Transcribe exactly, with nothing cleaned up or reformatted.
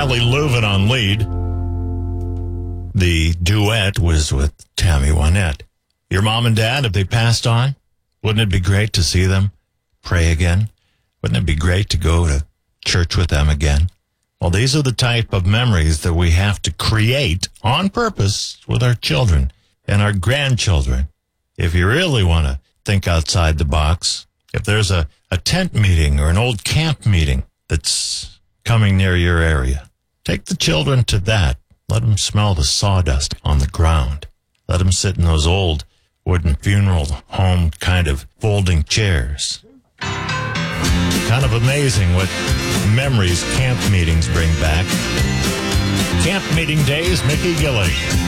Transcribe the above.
Kelly Louvin on lead. The duet was with Tammy Wynette. Your mom and dad, if they passed on, wouldn't it be great to see them pray again? Wouldn't it be great to go to church with them again? Well, these are the type of memories that we have to create on purpose with our children and our grandchildren. If you really want to think outside the box, if there's a, a tent meeting or an old camp meeting that's coming near your area, take the children to that. Let them smell the sawdust on the ground. Let them sit in those old wooden funeral home kind of folding chairs. Kind of amazing what memories camp meetings bring back. Camp meeting days, Mickey Gilley.